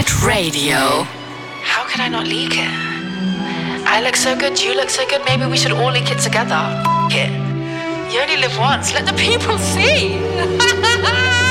Red Radio. How could I not leak it? I look so good, you look so good, maybe we should all leak it together. F it. You only live once, let the people see.